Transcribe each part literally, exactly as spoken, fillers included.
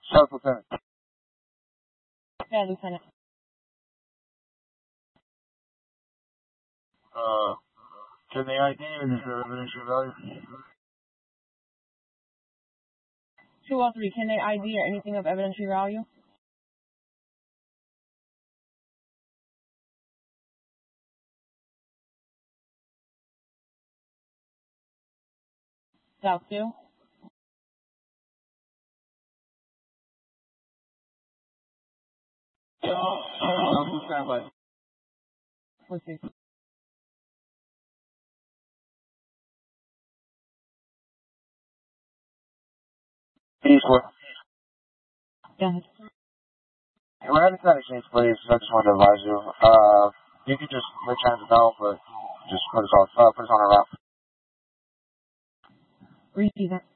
Staff Lieutenant. Yeah, Lieutenant. Uh, can they I D and is there evidentiary value? two oh three, can they I D or anything of evidentiary value? South two. South two, stand by. Let's see. Eastwood. Yeah. We're having that exchange, please. I just wanted to advise you. Uh, you can just return to know, but just put us on, uh, put us on our route. Receive it.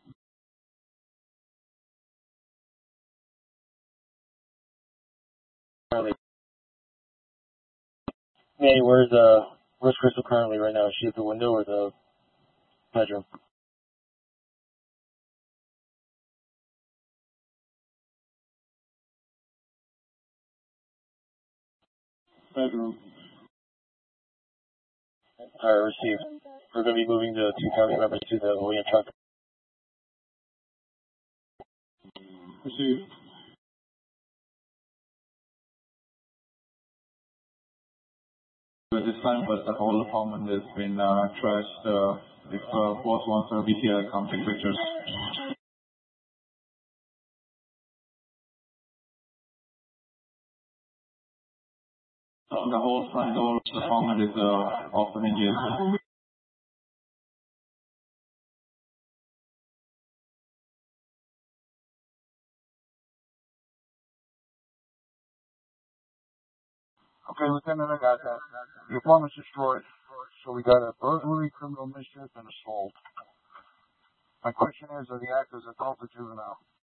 Currently. Hey, where's, uh, where's Crystal currently right now? Is she at the window or the bedroom? Bedroom. Alright, received. We're going to be moving the two family members to the William truck. Received. At this time, but the whole apartment has been uh, trashed. Uh, if uh, boss wants to be here, come take pictures. Uh, the whole front door of the apartment is uh, off the hinges. Okay, Lieutenant, I got that. The apartment's destroyed, so we got a burglary, criminal mischief, and assault. My question is, are the actors adult or juvenile?